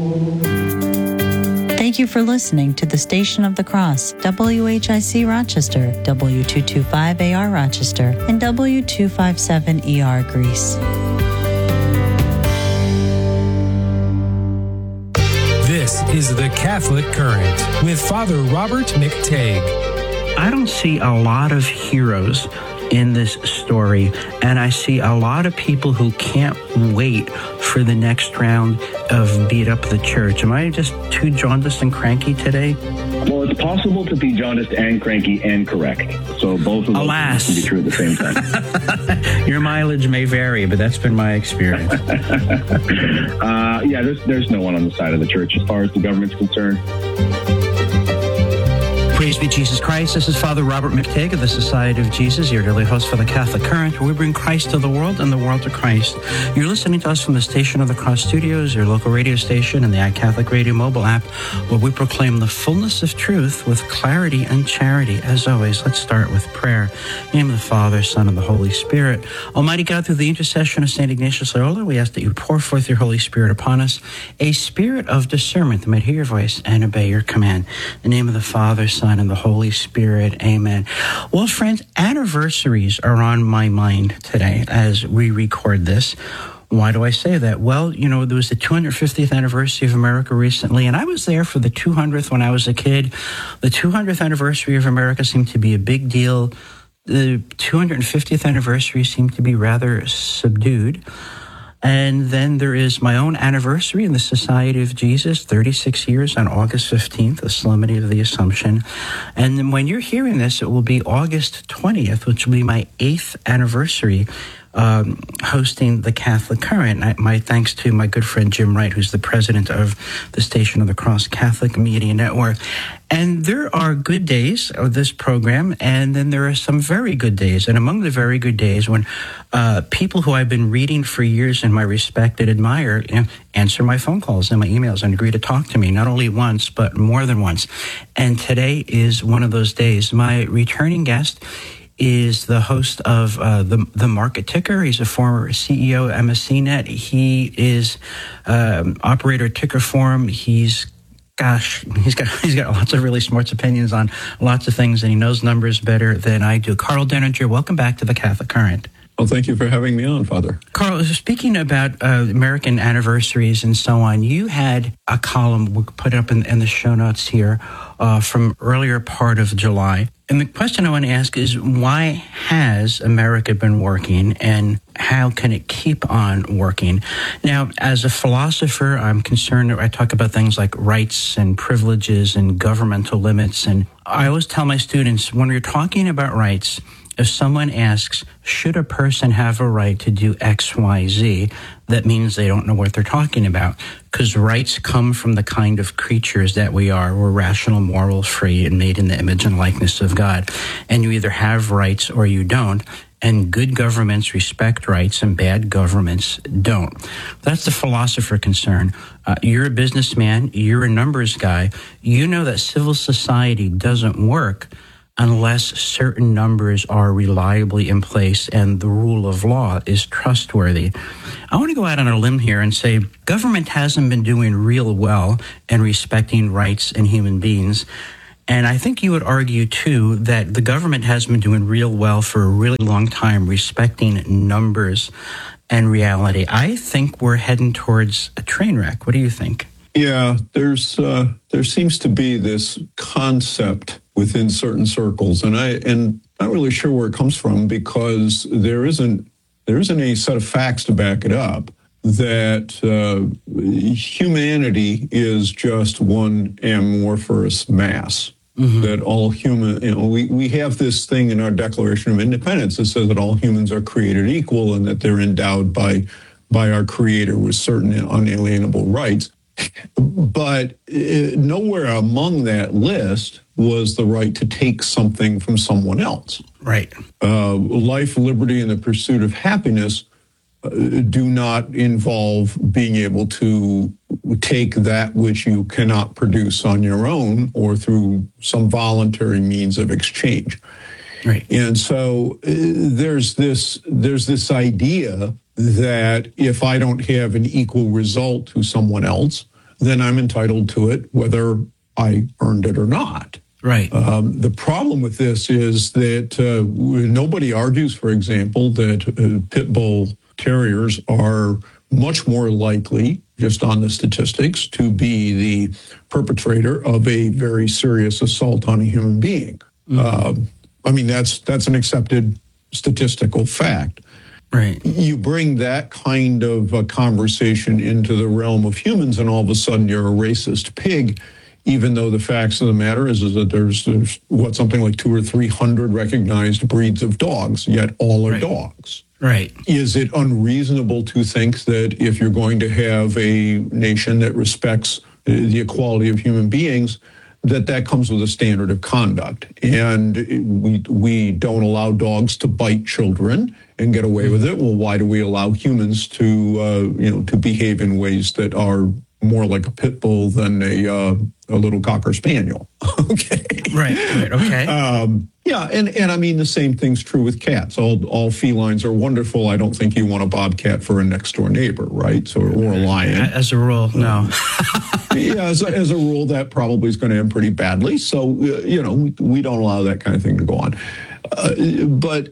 Thank you for listening to the Station of the Cross, WHIC Rochester, W225AR Rochester, and W257ER Greece. This is The Catholic Current with Father Robert McTague. I don't see a lot of heroes in this story, and I see a lot of people who can't wait for the next round of Beat Up the Church. Am I just too jaundiced and cranky today? Well, it's possible to be jaundiced and cranky and correct. So both of those can be true at the same time. Your mileage may vary, but that's been my experience. There's no one on the side of the church as far as the government's concerned. Praise be Jesus Christ. This is Father Robert McTague of the Society of Jesus, your daily host for the Catholic Current, where we bring Christ to the world and the world to Christ. You're listening to us from the Station of the Cross Studios, your local radio station, and the iCatholic Radio mobile app, where we proclaim the fullness of truth with clarity and charity. As always, let's start with prayer. In the name of the Father, Son, and the Holy Spirit. Almighty God, through the intercession of St. Ignatius Loyola, we ask that you pour forth your Holy Spirit upon us, a spirit of discernment that might hear your voice and obey your command. In the name of the Father, Son, and the Holy Spirit. Amen. Well, friends, anniversaries are on my mind today as we record this. Why do I say that? Well, there was the 250th anniversary of America recently, and I was there for the 200th when I was a kid. The 200th anniversary of America seemed to be a big deal. The 250th anniversary seemed to be rather subdued. And then there is my own anniversary in the Society of Jesus, 36 years on August 15th, the Solemnity of the Assumption. And then when you're hearing this, it will be August 20th, which will be my 8th anniversary hosting the Catholic Current. My thanks to my good friend Jim Wright, who's the president of the Station of the Cross Catholic Media Network. And there are good days of this program, and then there are some very good days. And among the very good days, when people who I've been reading for years and I respect and admire answer my phone calls and my emails and agree to talk to me, not only once, but more than once. And today is one of those days. My returning guest is the host of the Market Ticker. He's a former CEO of MSCNet. He is operator of Ticker Forum. He's got lots of really smart opinions on lots of things, and he knows numbers better than I do. Carl Denninger, welcome back to the Catholic Current. Well, thank you for having me on, Father. Carl, speaking about American anniversaries and so on, you had a column we put up in the show notes here from earlier part of July. And the question I want to ask is, why has America been working, and how can it keep on working? Now, as a philosopher, I'm concerned, I talk about things like rights and privileges and governmental limits. And I always tell my students, when you're talking about rights, if someone asks, should a person have a right to do X, Y, Z, that means they don't know what they're talking about, because rights come from the kind of creatures that we are. We're rational, moral, free, and made in the image and likeness of God. And you either have rights or you don't. And good governments respect rights and bad governments don't. That's the philosopher concern. You're a businessman. You're a numbers guy. You know that civil society doesn't work unless certain numbers are reliably in place and the rule of law is trustworthy. I want to go out on a limb here and say government hasn't been doing real well in respecting rights and human beings. And I think you would argue, too, that the government has been doing real well for a really long time respecting numbers and reality. I think we're heading towards a train wreck. What do you think? Yeah, there seems to be this concept within certain circles, and I'm not really sure where it comes from, because there isn't any set of facts to back it up, that humanity is just one amorphous mass. Mm-hmm. That all human, we have this thing in our Declaration of Independence that says that all humans are created equal and that they're endowed by our Creator with certain unalienable rights. But nowhere among that list was the right to take something from someone else. Right. Life, liberty, and the pursuit of happiness do not involve being able to take that which you cannot produce on your own or through some voluntary means of exchange. Right. And so there's this idea that if I don't have an equal result to someone else, then I'm entitled to it, whether I earned it or not. Right. The problem with this is that nobody argues, for example, that pit bull terriers are much more likely, just on the statistics, to be the perpetrator of a very serious assault on a human being. I mean, that's an accepted statistical fact. Right. You bring that kind of a conversation into the realm of humans, and all of a sudden you're a racist pig, even though the facts of the matter is that there's something like 200 or 300 recognized breeds of dogs, yet all are dogs. Right. Is it unreasonable to think that if you're going to have a nation that respects the equality of human beings, that comes with a standard of conduct? And we don't allow dogs to bite children and get away with it. Well, why do we allow humans to behave in ways that are more like a pit bull than a little Cocker Spaniel? Okay. Right. Okay. Yeah, and I mean, the same thing's true with cats. All felines are wonderful. I don't think you want a bobcat for a next-door neighbor, right? So, or a lion. As a rule, no. Yeah, as a rule, that probably is going to end pretty badly. So, we don't allow that kind of thing to go on. But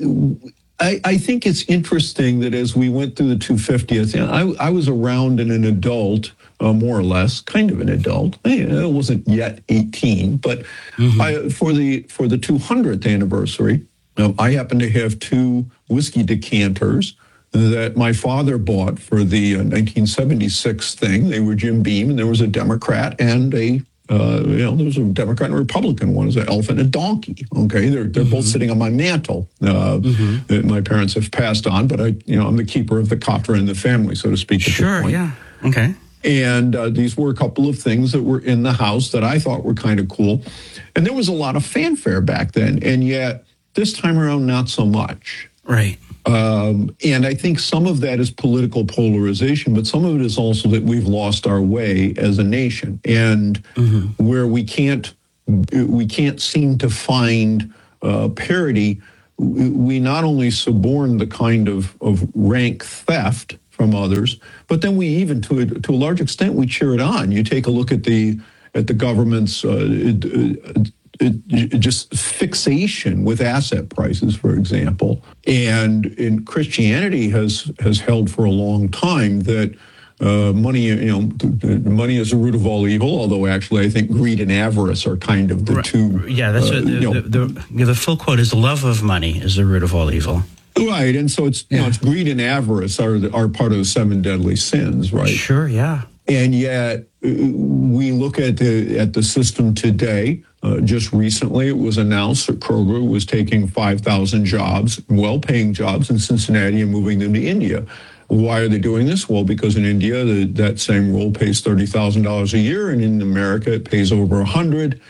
I think it's interesting that as we went through the 250th, I was around and an adult, more or less, kind of an adult. I wasn't yet 18, but for the 200th anniversary, I happened to have 2 whiskey decanters that my father bought for the 1976 thing. They were Jim Beam, and there was a Democrat and there was a Democrat and a Republican one. It was an elephant and a donkey. Okay, they're both sitting on my mantle. That my parents have passed on, but I'm the keeper of the copper in the family, so to speak. Sure. Yeah. Okay. And these were a couple of things that were in the house that I thought were kind of cool. And there was a lot of fanfare back then, and yet this time around, not so much. Right. And I think some of that is political polarization, but some of it is also that we've lost our way as a nation, and where we can't seem to find parity. We not only suborn the kind of rank theft from others, but then we even, to a large extent, we cheer it on. You take a look at the government's just fixation with asset prices, for example. And in Christianity has held for a long time that money is the root of all evil, although actually I think greed and avarice are kind of the two. Yeah, that's the full quote is the love of money is the root of all evil. Right, and so it's it's greed and avarice are part of the 7 deadly sins, right? Sure, yeah. And yet we look at the system today. Just recently, it was announced that Kroger was taking 5,000 jobs, well-paying jobs in Cincinnati, and moving them to India. Why are they doing this? Well, because in India, that same role pays $30,000 a year, and in America, it pays over $100,000.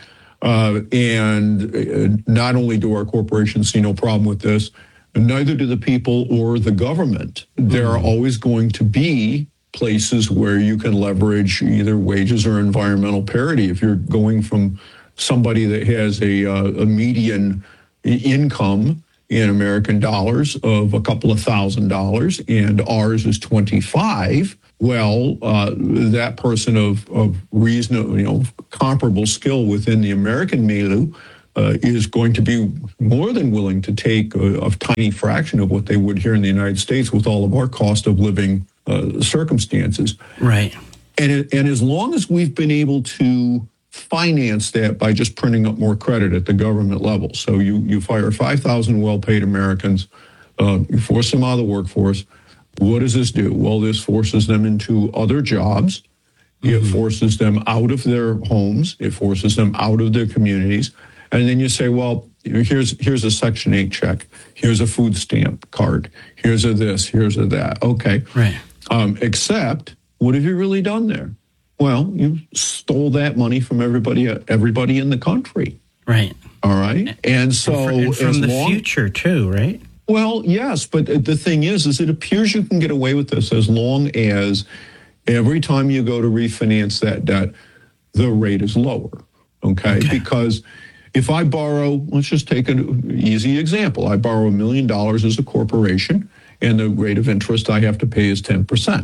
And not only do our corporations see no problem with this, neither do the people or the government. There are always going to be places where you can leverage either wages or environmental parity. If you're going from somebody that has a median income in American dollars of a couple of $1,000 and ours is 25, well, that person of reasonable, comparable skill within the American milieu is going to be more than willing to take a tiny fraction of what they would here in the United States with all of our cost of living circumstances. Right. And as long as we've been able to finance that by just printing up more credit at the government level. So you fire 5,000 well-paid Americans, you force them out of the workforce. What does this do? Well, this forces them into other jobs. It forces them out of their homes. It forces them out of their communities. And then you say, well, here's a Section 8 check. Here's a food stamp card. Here's a this. Here's a that. Okay. Right. Except, what have you really done there? Well, you stole that money from everybody in the country. Right. All right. And so and from the future too, right? Well, yes, but the thing is it appears you can get away with this as long as every time you go to refinance that debt, the rate is lower. Okay. Because if I borrow, let's just take an easy example. I borrow $1 million as a corporation, and the rate of interest I have to pay is 10%.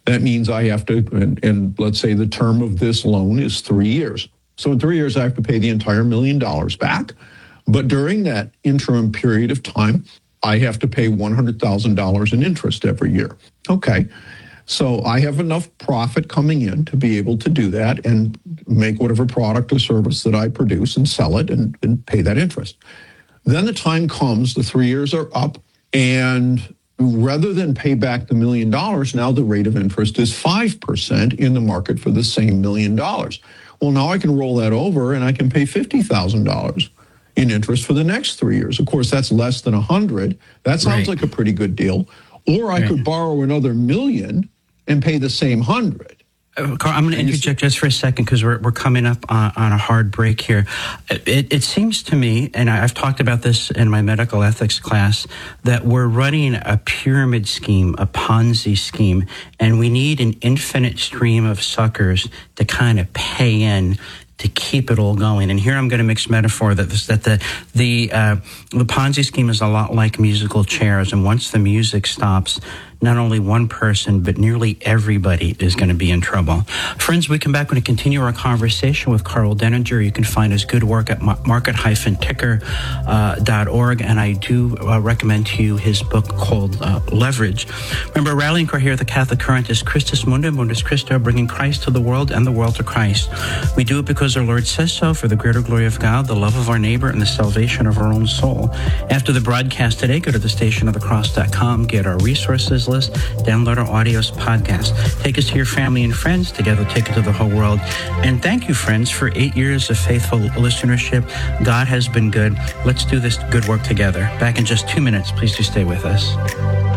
That means I have to, and let's say the term of this loan is 3 years. So in 3 years, I have to pay the entire $1 million back. But during that interim period of time, I have to pay $100,000 in interest every year. Okay. So I have enough profit coming in to be able to do that and make whatever product or service that I produce and sell it and pay that interest. Then the time comes, the 3 years are up, and rather than pay back the $1 million, now the rate of interest is 5% in the market for the same $1 million. Well, now I can roll that over and I can pay $50,000 in interest for the next 3 years. Of course, that's less than 100. That sounds like a pretty good deal. Or I could borrow another $1 million and pay the same 100. Carl, I'm going to interject just for a second because we're coming up on a hard break here. It seems to me, and I've talked about this in my medical ethics class, that we're running a pyramid scheme, a Ponzi scheme, and we need an infinite stream of suckers to kind of pay in to keep it all going. And here I'm going to mix metaphor that the Ponzi scheme is a lot like musical chairs, and once the music stops, not only one person, but nearly everybody is going to be in trouble. Friends, we come back when we continue our conversation with Karl Denninger. You can find his good work at market-ticker.org, and I do recommend to you his book called Leverage. Remember, our rallying cry here at the Catholic Current is Christus Mundum, Mundus Christo, bringing Christ to the world and the world to Christ. We do it because our Lord says so, for the greater glory of God, the love of our neighbor, and the salvation of our own soul. After the broadcast today, go to thestationofthecross.com, get our resources list, download our audios podcast. Take us to your family and friends. Together, take it to the whole world. And thank you, friends, for 8 years of faithful listenership. God has been good. Let's do this good work together. Back in just 2 minutes. Please do stay with us.